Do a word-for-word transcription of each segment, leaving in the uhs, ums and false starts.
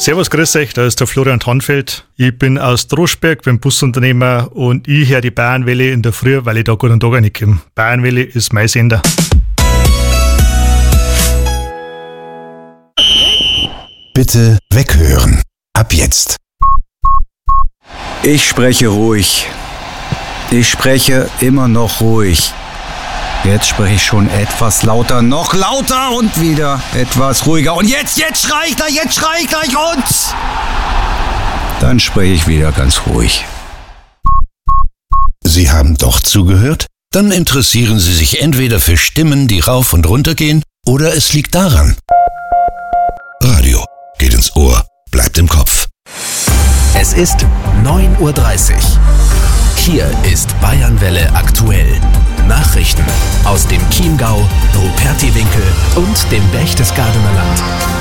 Servus, grüß euch, da ist der Florian Tannfeld. Ich bin aus Droschberg, bin Busunternehmer und ich höre die Bayernwelle in der Früh, weil ich da guten Tag reinkomme. Bayernwelle ist mein Sender. Bitte weghören. Ab jetzt. Ich spreche ruhig. Ich spreche immer noch ruhig. Jetzt spreche ich schon etwas lauter, noch lauter und wieder etwas ruhiger. Und jetzt, jetzt schrei ich gleich, jetzt schrei ich gleich und... Dann spreche ich wieder ganz ruhig. Sie haben doch zugehört? Dann interessieren Sie sich entweder für Stimmen, die rauf und runter gehen, oder es liegt daran. Radio geht ins Ohr, bleibt im Kopf. Es ist neun Uhr dreißig. Hier ist Bayernwelle aktuell. Nachrichten aus dem Chiemgau, Rupertiwinkel und dem Berchtesgadener Land.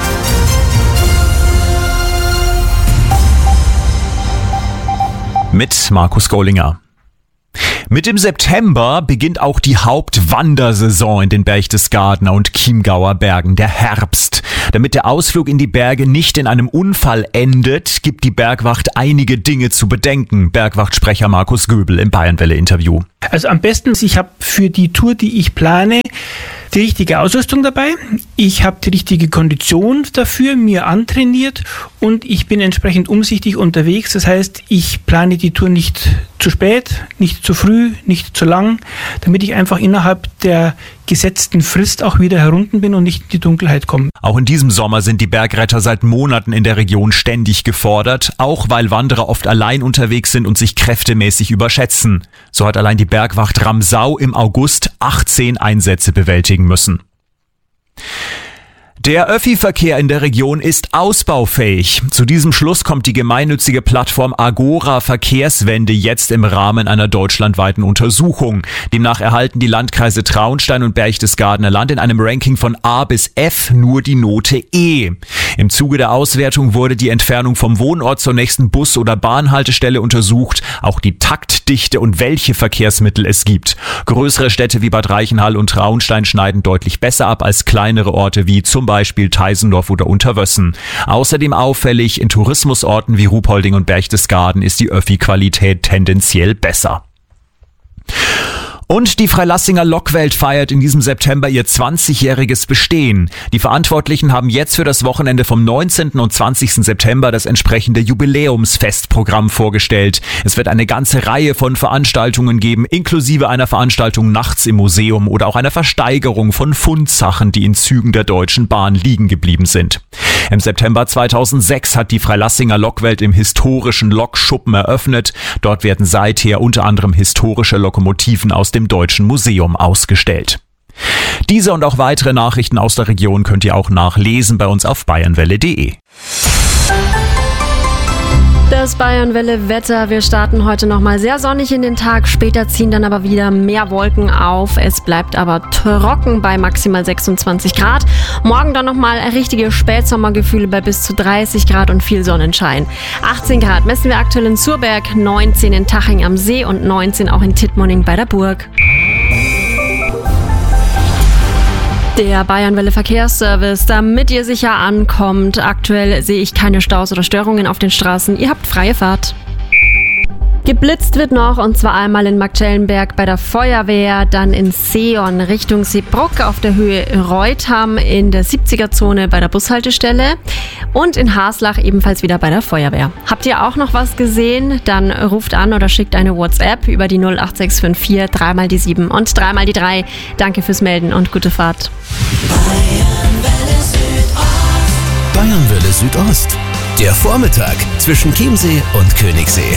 Mit Markus Gollinger. Mit dem September beginnt auch die Hauptwandersaison in den Berchtesgadener und Chiemgauer Bergen, der Herbst. Damit der Ausflug in die Berge nicht in einem Unfall endet, gibt die Bergwacht einige Dinge zu bedenken. Bergwachtsprecher Markus Göbel im Bayernwelle-Interview. Also am besten, ich habe für die Tour, die ich plane, die richtige Ausrüstung dabei. Ich habe die richtige Kondition dafür, mir antrainiert und ich bin entsprechend umsichtig unterwegs. Das heißt, ich plane die Tour nicht zu spät, nicht zu früh, nicht zu lang, damit ich einfach innerhalb der gesetzten Frist auch wieder herunten bin und nicht in die Dunkelheit komme. Auch in diesem Sommer sind die Bergretter seit Monaten in der Region ständig gefordert, auch weil Wanderer oft allein unterwegs sind und sich kräftemäßig überschätzen. So hat allein die Bergwacht Ramsau im August achtzehn Einsätze bewältigen müssen. Der Öffi-Verkehr in der Region ist ausbaufähig. Zu diesem Schluss kommt die gemeinnützige Plattform Agora Verkehrswende jetzt im Rahmen einer deutschlandweiten Untersuchung. Demnach erhalten die Landkreise Traunstein und Berchtesgadener Land in einem Ranking von A bis F nur die Note E. Im Zuge der Auswertung wurde die Entfernung vom Wohnort zur nächsten Bus- oder Bahnhaltestelle untersucht, auch die Taktdichte und welche Verkehrsmittel es gibt. Größere Städte wie Bad Reichenhall und Traunstein schneiden deutlich besser ab als kleinere Orte wie zum Beispiel Teisendorf oder Unterwössen. Außerdem auffällig, in Tourismusorten wie Ruhpolding und Berchtesgaden ist die Öffi-Qualität tendenziell besser. Und die Freilassinger Lokwelt feiert in diesem September ihr zwanzigjähriges Bestehen. Die Verantwortlichen haben jetzt für das Wochenende vom neunzehnten und zwanzigsten September das entsprechende Jubiläumsfestprogramm vorgestellt. Es wird eine ganze Reihe von Veranstaltungen geben, inklusive einer Veranstaltung nachts im Museum oder auch einer Versteigerung von Fundsachen, die in Zügen der Deutschen Bahn liegen geblieben sind. Im September zweitausendsechs hat die Freilassinger Lokwelt im historischen Lokschuppen eröffnet. Dort werden seither unter anderem historische Lokomotiven aus dem Deutschen Museum ausgestellt. Diese und auch weitere Nachrichten aus der Region könnt ihr auch nachlesen bei uns auf bayernwelle punkt de. Das Bayernwelle-Wetter. Wir starten heute nochmal sehr sonnig in den Tag. Später ziehen dann aber wieder mehr Wolken auf. Es bleibt aber trocken bei maximal sechsundzwanzig Grad. Morgen dann nochmal richtige Spätsommergefühle bei bis zu dreißig Grad und viel Sonnenschein. achtzehn Grad messen wir aktuell in Zurberg, neunzehn in Taching am See und neunzehn auch in Tittmoning bei der Burg. Der Bayernwelle Verkehrsservice, damit ihr sicher ankommt. Aktuell sehe ich keine Staus oder Störungen auf den Straßen. Ihr habt freie Fahrt. Geblitzt wird noch, und zwar einmal in Marktschellenberg bei der Feuerwehr, dann in Seeon Richtung Seebruck auf der Höhe Reutham in der siebziger-Zone bei der Bushaltestelle und in Haslach ebenfalls wieder bei der Feuerwehr. Habt ihr auch noch was gesehen? Dann ruft an oder schickt eine WhatsApp über die null acht sechs fünf vier, dreimal die sieben und dreimal die drei. Danke fürs Melden und gute Fahrt. Bayernwelle Südost. Der Vormittag zwischen Chiemsee und Königssee.